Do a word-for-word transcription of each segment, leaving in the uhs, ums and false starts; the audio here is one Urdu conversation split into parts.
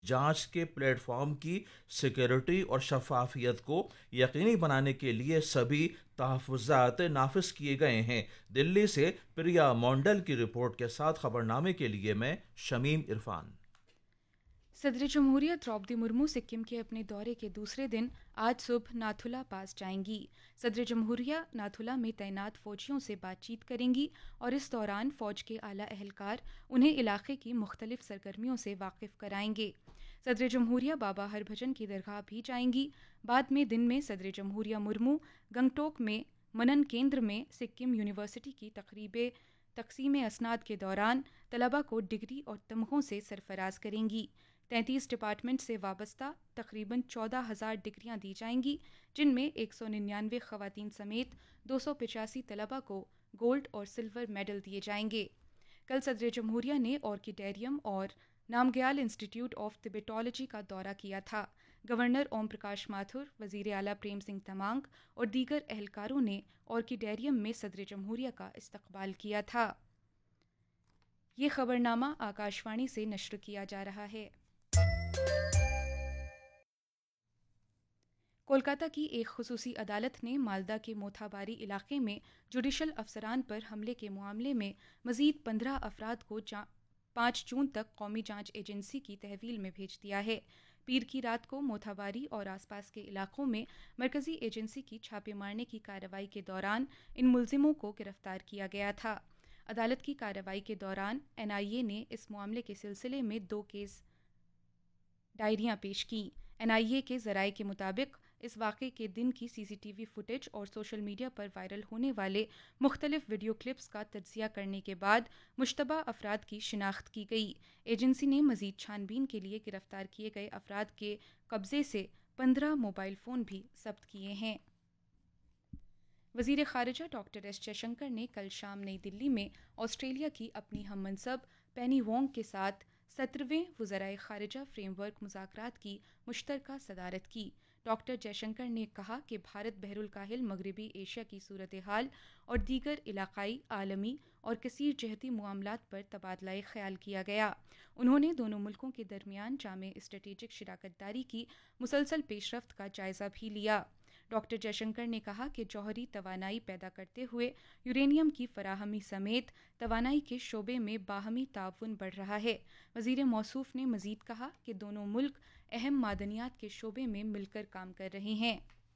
جانچ کے پلیٹ فارم کی سیکیورٹی اور شفافیت کو یقینی بنانے کے لیے سبھی تحفظات نافذ کیے گئے ہیں۔ دلی سے پریا مونڈل کی رپورٹ کے ساتھ خبرنامے کے لیے میں شمیم عرفان۔ صدر جمہوریہ دروپدی مرمو سکم کے اپنے دورے کے دوسرے دن آج صبح ناتھولا پاس جائیں گی۔ صدر جمہوریہ ناتھولا میں تعینات فوجیوں سے بات چیت کریں گی اور اس دوران فوج کے اعلیٰ اہلکار انہیں علاقے کی مختلف سرگرمیوں سے واقف کرائیں گے۔ صدر جمہوریہ بابا ہربھجن کی درگاہ بھی جائیں گی۔ بعد میں دن میں صدر جمہوریہ مرمو گنگٹوک میں منن کیندر میں سکم یونیورسٹی کی تقریب تقسیم اسناد کے دوران طلبہ کو ڈگری اور تمغوں سے سرفراز کریں گی۔ تینتیس ڈپارٹمنٹ سے وابستہ تقریباً چودہ ہزار ڈگریاں دی جائیں گی، جن میں ایک سو ننانوے خواتین سمیت دو سو پچاسی طلبہ کو گولڈ اور سلور میڈل دیے جائیں گے۔ کل صدر جمہوریہ نے آرکیڈیریم اور نامگیال انسٹیٹیوٹ آف تبیٹالوجی کا دورہ کیا تھا۔ گورنر اوم پرکاش ماتھر، وزیر اعلیٰ پریم سنگھ تمانگ اور دیگر اہلکاروں نے آرکیڈیریم میں صدر جمہوریہ کا استقبال کیا تھا۔ یہ خبرنامہ آکاشوانی سے نشر کیا جا رہا ہے۔ کولکاتہ کی ایک خصوصی عدالت نے مالدہ کے موتھاباری علاقے میں جوڈیشل افسران پر حملے کے معاملے میں مزید پندرہ افراد کو پانچ جون تک قومی جانچ ایجنسی کی تحویل میں بھیج دیا ہے۔ پیر کی رات کو موتھاباری اور آس پاس کے علاقوں میں مرکزی ایجنسی کی چھاپے مارنے کی کارروائی کے دوران ان ملزموں کو گرفتار کیا گیا تھا۔ عدالت کی کارروائی کے دوران این آئی اے نے اس معاملے کے سلسلے میں دو کیس ڈائریاں پیش کیں۔ این آئی اے کے ذرائع کے مطابق اس واقعے کے دن کی سی سی ٹی وی فوٹیج اور سوشل میڈیا پر وائرل ہونے والے مختلف ویڈیو کلپس کا تجزیہ کرنے کے بعد مشتبہ افراد کی شناخت کی گئی۔ ایجنسی نے مزید چھان بین کے لیے گرفتار کیے گئے افراد کے قبضے سے پندرہ موبائل فون بھی ضبط کیے ہیں۔ وزیر خارجہ ڈاکٹر ایس جے شنکر نے کل شام نئی دلی میں آسٹریلیا کی اپنی ہم منصب پینی وانگ کے ساتھ سترویں وزرائے خارجہ فریم ورک مذاکرات کی مشترکہ صدارت کی۔ ڈاکٹر جے شنکر نے کہا کہ بھارت بحر الکاہل مغربی ایشیا کی صورتحال اور دیگر علاقائی، عالمی اور کثیر جہتی معاملات پر تبادلہ خیال کیا گیا۔ انہوں نے دونوں ملکوں کے درمیان جامع اسٹریٹجک شراکت داری کی مسلسل پیش رفت کا جائزہ بھی لیا۔ ڈاکٹر جے شنکر نے کہا کہ جوہری توانائی پیدا کرتے ہوئے یورینیم کی فراہمی سمیت توانائی کے شعبے میں باہمی تعاون بڑھ رہا ہے۔ وزیر موصوف نے مزید کہا کہ دونوں ملک اہم معدنیات کے شعبے میں مل کر کام کر رہے ہیں۔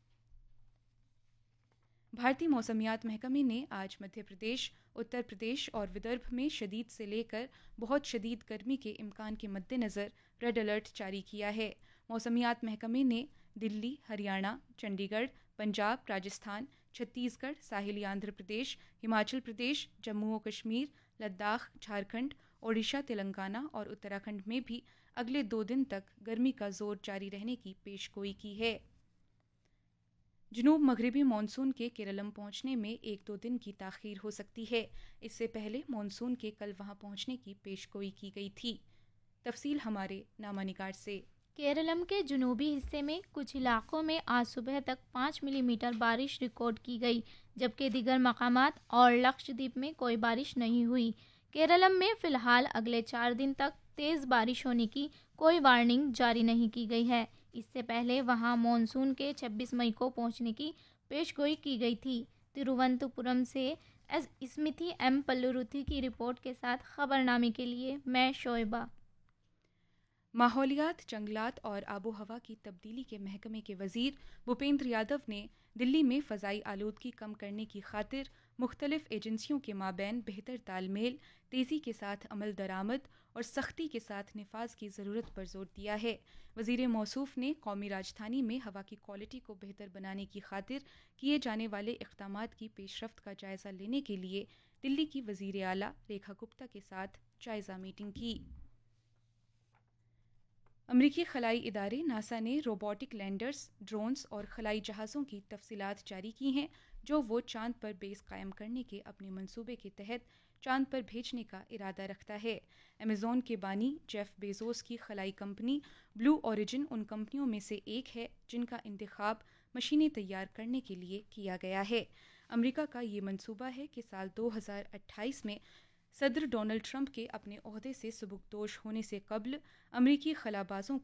بھارتی موسمیات محکمے نے آج مدھیہ پردیش، اتر پردیش اور ودربھ میں شدید سے لے کر بہت شدید گرمی کے امکان کے مد نظر ریڈ الرٹ جاری کیا ہے۔ موسمیات محکمے نے دلی، ہریانہ، چنڈی گڑھ، پنجاب، راجستھان، چھتیس گڑھ، ساحلی آندھرا پردیش، ہماچل پردیش، جموں و کشمیر، لداخ، جھارکھنڈ، اوڈیشہ، تلنگانہ اور اتراکھنڈ میں بھی اگلے دو دن تک گرمی کا زور جاری رہنے کی پیش گوئی کی ہے۔ جنوب مغربی مانسون کے کیرلم پہنچنے میں ایک دو دن کی تاخیر ہو سکتی ہے۔ اس سے پہلے مانسون کے کل وہاں پہنچنے کی پیش گوئی کی گئی تھی۔ تفصیل ہمارے نامہ نگار سے۔ کیرلم کے جنوبی حصے میں کچھ علاقوں میں آج صبح تک پانچ ملی میٹر بارش ریکارڈ کی گئی، جبکہ دیگر مقامات اور لکشدیپ میں کوئی بارش نہیں ہوئی۔ کیرلم میں فی الحال اگلے چار دن تک تیز بارش ہونے کی کوئی وارننگ جاری نہیں کی گئی ہے۔ اس سے پہلے وہاں مانسون کے چھبیس مئی کو پہنچنے کی پیش گوئی کی گئی تھی۔ ترووننتپورم سے ایس اسمتھی ایم پلوروتھی کی رپورٹ کے ساتھ خبرنامے کے لیے میں شعیبہ۔ ماحولیات، جنگلات اور آب و ہوا کی تبدیلی کے محکمے کے وزیر بھوپیندر یادو نے دلی میں فضائی آلودگی کم کرنے کی خاطر مختلف ایجنسیوں کے مابین بہتر تال میل، تیزی کے ساتھ عمل درآمد اور سختی کے ساتھ نفاذ کی ضرورت پر زور دیا ہے۔ وزیر موصوف نے قومی راجدھانی میں ہوا کی کوالٹی کو بہتر بنانے کی خاطر کیے جانے والے اقدامات کی پیش رفت کا جائزہ لینے کے لیے دلی کی وزیر اعلیٰ ریکھا گپتا کے ساتھ جائزہ میٹنگ کی۔ امریکی خلائی ادارے ناسا نے روبوٹک لینڈرز، ڈرونز اور خلائی جہازوں کی تفصیلات جاری کی ہیں جو وہ چاند پر بیس قائم کرنے کے اپنے منصوبے کے تحت چاند پر بھیجنے کا ارادہ رکھتا ہے۔ ایمیزون کے بانی جیف بیزوس کی خلائی کمپنی بلو اوریجن ان کمپنیوں میں سے ایک ہے جن کا انتخاب مشینیں تیار کرنے کے لیے کیا گیا ہے۔ امریکہ کا یہ منصوبہ ہے کہ سال دو ہزار اٹھائیس میں صدر ڈونلڈ ٹرمپ کے اپنے عہدے سے سبکدوش ہونے سے قبل امریکی خلا بازوں